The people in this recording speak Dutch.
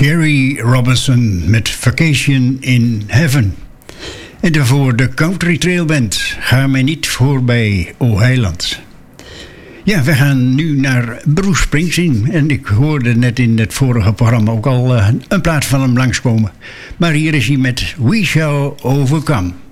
Jerry Robinson met Vacation in Heaven. En daarvoor de Country Trail Band. Ga mij niet voorbij, o heiland. Ja, we gaan nu naar Bruce Springsteen. En ik hoorde net in het vorige programma ook al een plaat van hem langskomen. Maar hier is hij met We Shall Overcome.